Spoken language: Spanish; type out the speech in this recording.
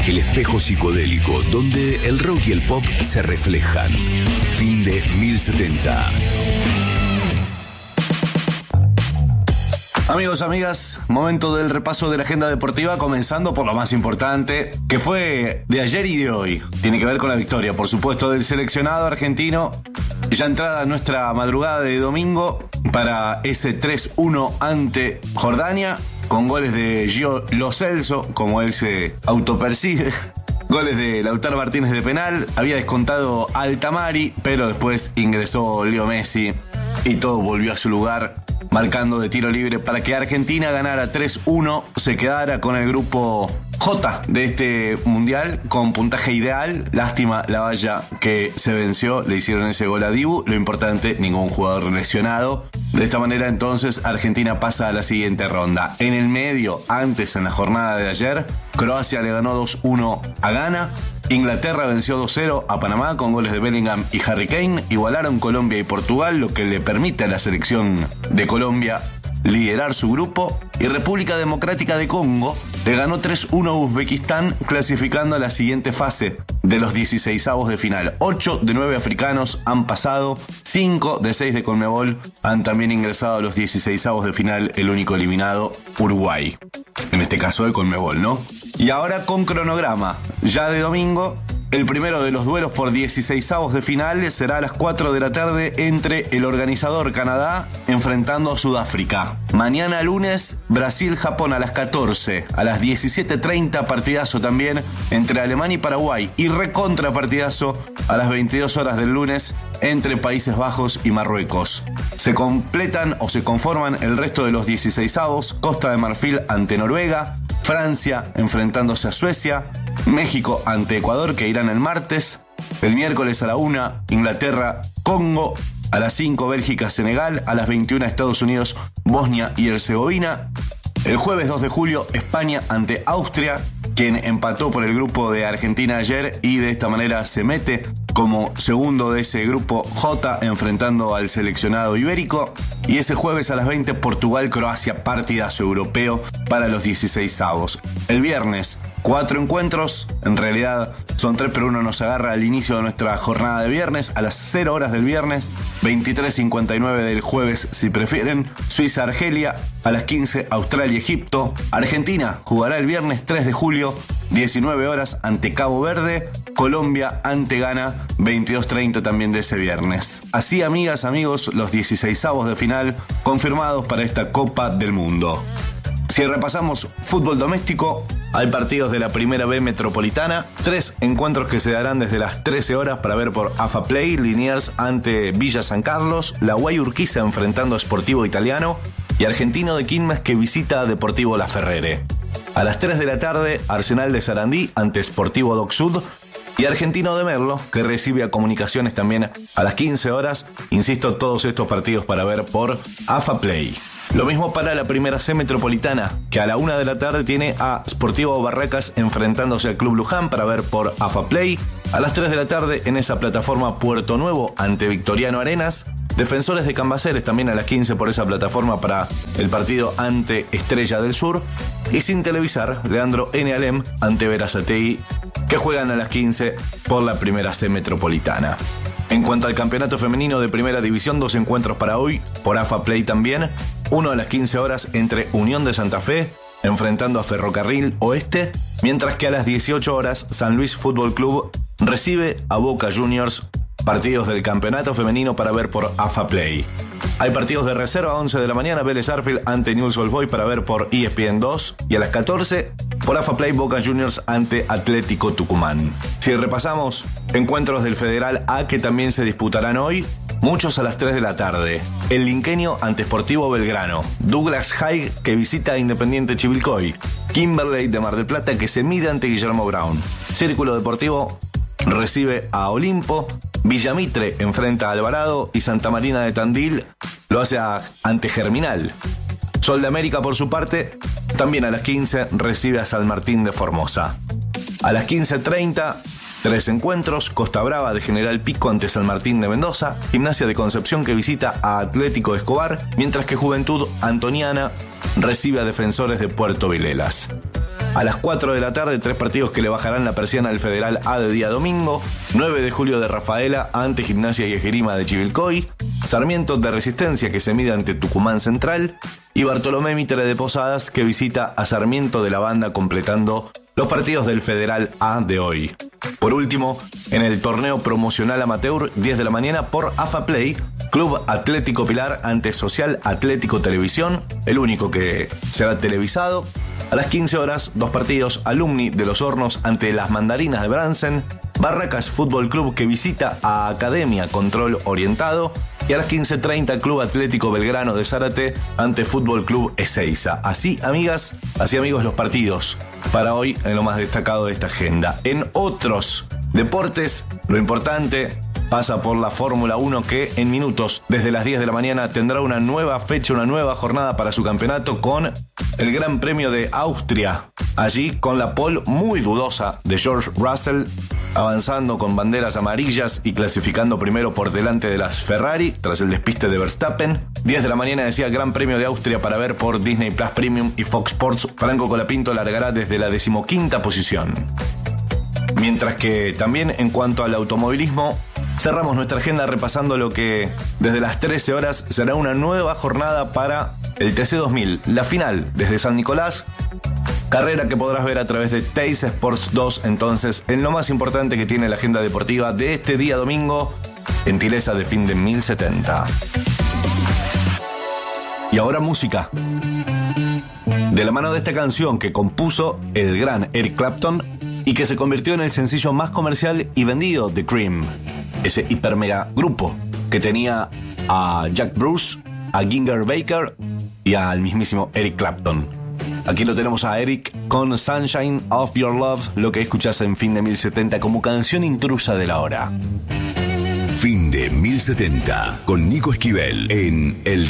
El espejo psicodélico donde el rock y el pop se reflejan. Fin de 1070. Amigos, amigas, momento del repaso de la agenda deportiva, comenzando por lo más importante, que fue de ayer y de hoy. Tiene que ver con la victoria, por supuesto, del seleccionado argentino. Ya entrada nuestra madrugada de domingo para ese 3-1 ante Jordania, con goles de Gio Lo Celso, como él se autopercibe. Goles de Lautaro Martínez de penal, había descontado Altamari, pero después ingresó Leo Messi y todo volvió a su lugar, marcando de tiro libre para que Argentina ganara 3-1, se quedara con el grupo J de este mundial con puntaje ideal. Lástima la valla que se venció, le hicieron ese gol a Dibu, lo importante, ningún jugador lesionado. De esta manera entonces Argentina pasa a la siguiente ronda. En el medio, antes en la jornada de ayer, Croacia le ganó 2-1 a Ghana. Inglaterra venció 2-0 a Panamá con goles de Bellingham y Harry Kane. Igualaron Colombia y Portugal, lo que le permite a la selección de Colombia liderar su grupo. Y República Democrática de Congo le ganó 3-1 a Uzbekistán, clasificando a la siguiente fase de los 16avos de final. 8 de 9 africanos han pasado, 5 de 6 de Conmebol han también ingresado a los 16avos de final, el único eliminado, Uruguay. En este caso de Conmebol, ¿no? Y ahora con cronograma, ya de domingo, el primero de los duelos por 16avos de final será a las 4 de la tarde entre el organizador Canadá enfrentando a Sudáfrica. Mañana lunes, Brasil-Japón a las 14. A las 17:30, partidazo también entre Alemania y Paraguay. Y recontra partidazo a las 22 horas del lunes entre Países Bajos y Marruecos. Se completan o se conforman el resto de los 16avos. Costa de Marfil ante Noruega. Francia enfrentándose a Suecia, México ante Ecuador, que irán el martes, el miércoles a la 1, Inglaterra, Congo, a las 5, Bélgica, Senegal, a las 21, Estados Unidos, Bosnia y Herzegovina, el jueves 2 de julio, España ante Austria, quien empató por el grupo de Argentina ayer y de esta manera se mete como segundo de ese grupo J enfrentando al seleccionado ibérico. Y ese jueves a las 20 Portugal-Croacia, partidazo europeo para los 16avos. El viernes 4 encuentros, en realidad son 3 pero uno nos agarra al inicio de nuestra jornada de viernes a las 0 horas del viernes, 23:59 del jueves si prefieren, Suiza-Argelia, a las 15 Australia-Egipto, Argentina jugará el viernes 3 de julio, 19 horas ante Cabo Verde, Colombia ante Ghana, 22:30 también de ese viernes. Así, amigas, amigos, los 16avos de final confirmados para esta Copa del Mundo. Si repasamos fútbol doméstico, hay partidos de la Primera B Metropolitana, 3 encuentros que se darán desde las 13 horas para ver por AFA Play, Liniers ante Villa San Carlos, La Guay Urquiza enfrentando a Sportivo Italiano y Argentino de Quilmes que visita a Deportivo La Ferrere. A las 3 de la tarde, Arsenal de Sarandí ante Sportivo Doc Sud y Argentino de Merlo, que recibe a Comunicaciones también a las 15 horas. Insisto, todos estos partidos para ver por AFA Play. Lo mismo para la Primera C Metropolitana, que a la 1 de la tarde tiene a Sportivo Barracas enfrentándose al Club Luján para ver por AFA Play. A las 3 de la tarde en esa plataforma Puerto Nuevo ante Victoriano Arenas. Defensores de Cambaceres también a las 15 por esa plataforma para el partido ante Estrella del Sur. Y sin televisar, Leandro N. Alem ante Berazategui, que juegan a las 15 por la Primera C Metropolitana. En cuanto al campeonato femenino de Primera División, 2 encuentros para hoy, por AFA Play también. Uno a las 15 horas entre Unión de Santa Fe, enfrentando a Ferrocarril Oeste, mientras que a las 18 horas San Luis Fútbol Club recibe a Boca Juniors, partidos del campeonato femenino para ver por AFA Play. Hay partidos de reserva a 11 de la mañana, Vélez Sarsfield ante Newell's Old Boys para ver por ESPN 2 y a las 14 por AFA Play Boca Juniors ante Atlético Tucumán. Si repasamos encuentros del Federal A que también se disputarán hoy, muchos a las 3 de la tarde. El Linqueño ante Sportivo Belgrano, Douglas Haig que visita a Independiente Chivilcoy, Kimberley de Mar del Plata que se mide ante Guillermo Brown, Círculo Deportivo recibe a Olimpo, Villamitre enfrenta a Alvarado y Santa Marina de Tandil lo hace ante Germinal. Sol de América por su parte también a las 15 recibe a San Martín de Formosa. A las 15:30 3 encuentros, Costa Brava de General Pico ante San Martín de Mendoza, Gimnasia de Concepción que visita a Atlético Escobar, mientras que Juventud Antoniana recibe a Defensores de Puerto Vilelas. A las 4 de la tarde, 3 partidos que le bajarán la persiana al Federal A de día domingo. 9 de julio de Rafaela ante Gimnasia y Esgrima de Chivilcoy. Sarmiento de Resistencia que se mide ante Tucumán Central. Y Bartolomé Mitre de Posadas que visita a Sarmiento de la Banda, completando los partidos del Federal A de hoy. Por último, en el torneo promocional amateur, 10 de la mañana por AFA Play, Club Atlético Pilar ante Social Atlético Televisión, el único que será televisado. A las 15 horas, 2 partidos, Alumni de Los Hornos ante las Mandarinas de Bransen, Barracas Fútbol Club que visita a Academia Control Orientado, y a las 15:30 Club Atlético Belgrano de Zárate ante Fútbol Club Ezeiza. Así, amigas, así amigos, los partidos para hoy en lo más destacado de esta agenda. En otros deportes, lo importante pasa por la Fórmula 1 que en minutos, desde las 10 de la mañana, tendrá una nueva fecha, una nueva jornada para su campeonato con el Gran Premio de Austria. Allí con la pole muy dudosa de George Russell, avanzando con banderas amarillas y clasificando primero por delante de las Ferrari, tras el despiste de Verstappen. 10 de la mañana decía Gran Premio de Austria para ver por Disney Plus Premium y Fox Sports. Franco Colapinto largará desde la 15ª posición. Mientras que también en cuanto al automovilismo, cerramos nuestra agenda repasando lo que desde las 13 horas será una nueva jornada para el TC2000, la final desde San Nicolás, carrera que podrás ver a través de Teis Sports 2, entonces en lo más importante que tiene la agenda deportiva de este día domingo, gentileza de fin de 1070. Y ahora música. De la mano de esta canción que compuso el gran Eric Clapton y que se convirtió en el sencillo más comercial y vendido de Cream, ese hiper mega grupo que tenía a Jack Bruce, a Ginger Baker y al mismísimo Eric Clapton. Aquí lo tenemos a Eric con Sunshine of Your Love, lo que escuchás en Fin de 1070 como canción intrusa de la hora. Fin de 1070 con Nico Esquivel en El